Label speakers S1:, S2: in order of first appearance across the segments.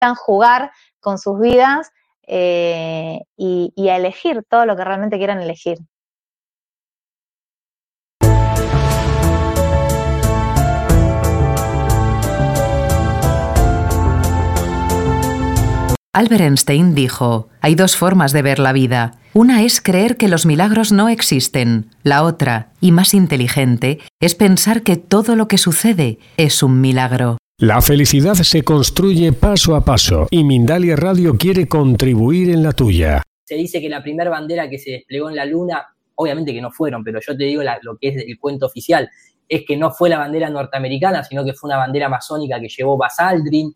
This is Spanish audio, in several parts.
S1: jugar con sus vidas y a elegir todo lo que realmente quieran elegir.
S2: Albert Einstein dijo: hay dos formas de ver la vida. Una es creer que los milagros no existen. La otra, y más inteligente, es pensar que todo lo que sucede es un milagro.
S3: La felicidad se construye paso a paso y Mindalia Radio quiere contribuir en la tuya.
S4: Se dice que la primera bandera que se desplegó en la Luna, obviamente que no fueron, pero yo te digo lo que es el cuento oficial, es que no fue la bandera norteamericana, sino que fue una bandera masónica que llevó Buzz Aldrin.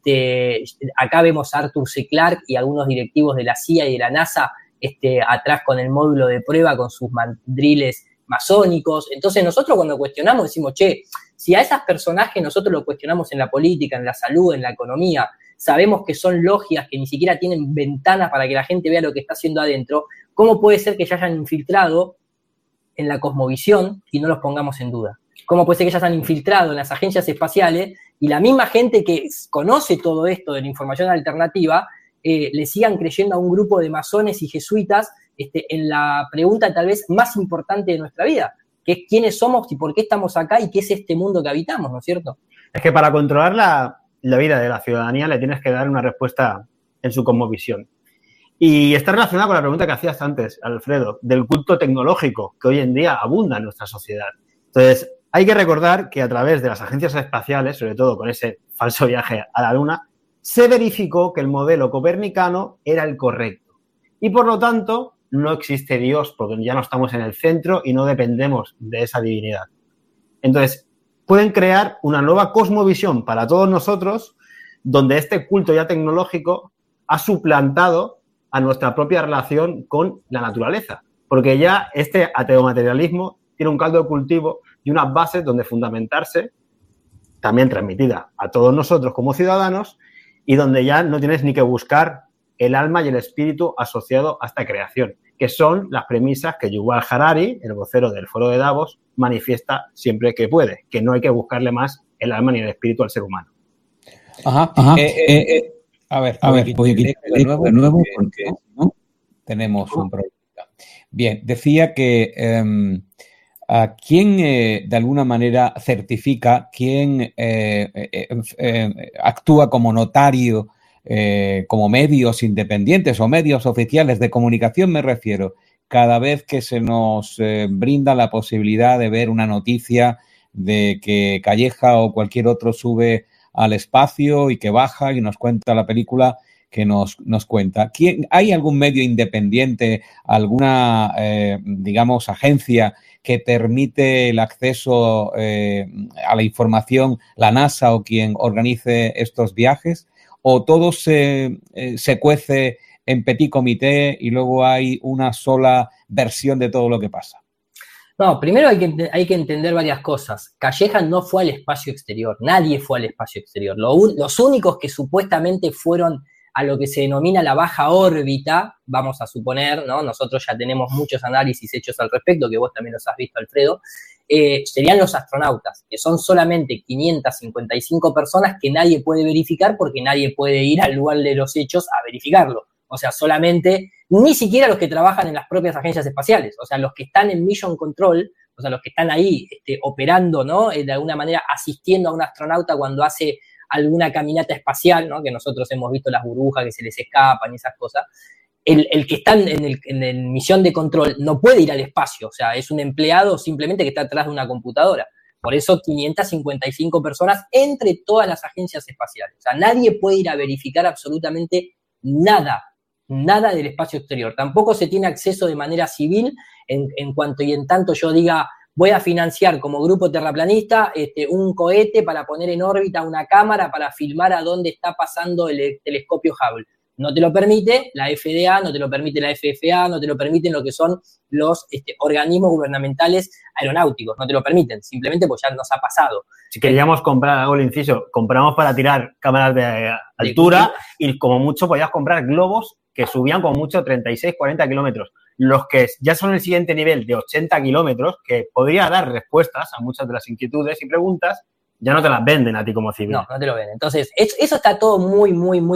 S4: Acá vemos a Arthur C. Clarke y algunos directivos de la CIA y de la NASA atrás con el módulo de prueba con sus mandriles masónicos. Entonces nosotros cuando cuestionamos decimos, si a esos personajes nosotros lo cuestionamos en la política, en la salud, en la economía, sabemos que son logias que ni siquiera tienen ventanas para que la gente vea lo que está haciendo adentro, ¿cómo puede ser que ya hayan infiltrado en la cosmovisión y no los pongamos en duda? ¿Cómo puede ser que ya se han infiltrado en las agencias espaciales y la misma gente que conoce todo esto de la información alternativa le sigan creyendo a un grupo de masones y jesuitas en la pregunta tal vez más importante de nuestra vida, que es quiénes somos y por qué estamos acá y qué es este mundo que habitamos, ¿no es cierto?
S5: Es que para controlar la vida de la ciudadanía le tienes que dar una respuesta en su cosmovisión. Y está relacionada con la pregunta que hacías antes, Alfredo, del culto tecnológico que hoy en día abunda en nuestra sociedad. Entonces, hay que recordar que a través de las agencias espaciales, sobre todo con ese falso viaje a la Luna, se verificó que el modelo copernicano era el correcto. Y por lo tanto, no existe Dios, porque ya no estamos en el centro y no dependemos de esa divinidad. Entonces, pueden crear una nueva cosmovisión para todos nosotros, donde este culto ya tecnológico ha suplantado a nuestra propia relación con la naturaleza. Porque ya este ateomaterialismo tiene un caldo de cultivo y unas bases donde fundamentarse, también transmitida a todos nosotros como ciudadanos, y donde ya no tienes ni que buscar el alma y el espíritu asociado a esta creación, que son las premisas que Yuval Harari, el vocero del Foro de Davos, manifiesta siempre que puede, que no hay que buscarle más el alma ni el espíritu al ser humano.
S6: Ajá. A ver, voy de nuevo porque ¿no? Tenemos un problema. Bien, decía que ¿quién de alguna manera certifica, quién actúa como notario, como medios independientes o medios oficiales de comunicación, me refiero, cada vez que se nos brinda la posibilidad de ver una noticia de que Calleja o cualquier otro sube al espacio y que baja y nos cuenta la película que nos cuenta? ¿Hay algún medio independiente, alguna, digamos, agencia que permite el acceso a la información, la NASA o quien organice estos viajes? ¿O todo se cuece en petit comité y luego hay una sola versión de todo lo que pasa?
S4: No, primero hay que entender varias cosas. Calleja no fue al espacio exterior, nadie fue al espacio exterior. Los únicos que supuestamente fueron a lo que se denomina la baja órbita, vamos a suponer, ¿no? Nosotros ya tenemos muchos análisis hechos al respecto, que vos también los has visto, Alfredo, serían los astronautas, que son solamente 555 personas que nadie puede verificar porque nadie puede ir al lugar de los hechos a verificarlo. O sea, solamente, ni siquiera los que trabajan en las propias agencias espaciales, o sea, los que están en Mission Control, o sea, los que están ahí operando, ¿no? De alguna manera asistiendo a un astronauta cuando hace alguna caminata espacial, ¿no? Que nosotros hemos visto las burbujas que se les escapan y esas cosas. El que está en misión de control no puede ir al espacio, o sea, es un empleado simplemente que está atrás de una computadora. Por eso 555 personas entre todas las agencias espaciales. O sea, nadie puede ir a verificar absolutamente nada del espacio exterior. Tampoco se tiene acceso de manera civil en cuanto y en tanto yo diga voy a financiar como grupo terraplanista un cohete para poner en órbita una cámara para filmar a dónde está pasando el telescopio Hubble. No te lo permite la FDA, no te lo permite la FFA, no te lo permiten lo que son los organismos gubernamentales aeronáuticos, no te lo permiten, simplemente pues ya nos ha pasado.
S5: Si queríamos comprar, hago el inciso, compramos para tirar cámaras de altura y como mucho podías comprar globos que subían como mucho 36, 40 kilómetros. Los que ya son el siguiente nivel de 80 kilómetros, que podría dar respuestas a muchas de las inquietudes y preguntas, Ya no te las venden a ti como civil.
S4: No te lo venden. Entonces, eso está todo muy, muy, muy